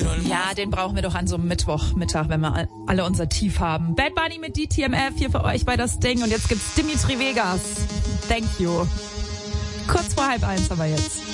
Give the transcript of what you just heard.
Ja, den brauchen wir doch an so einem Mittwochmittag, wenn wir alle unser Tief haben. Bad Bunny mit DTMF hier für euch bei das Ding. Und jetzt gibt's Dimitri Vegas. Thank you. Kurz vor 12:30 aber jetzt.